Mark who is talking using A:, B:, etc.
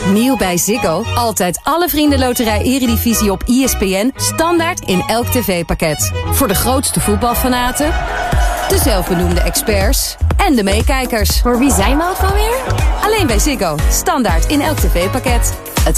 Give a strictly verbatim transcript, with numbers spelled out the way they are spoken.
A: Nieuw bij Ziggo. Altijd alle Vriendenloterij Eredivisie op I S P N. Standaard in elk tv-pakket. Voor de grootste voetbalfanaten, de zelfbenoemde experts en de meekijkers.
B: Voor wie zijn we ook alweer?
A: Alleen bij Ziggo. Standaard in elk tv-pakket.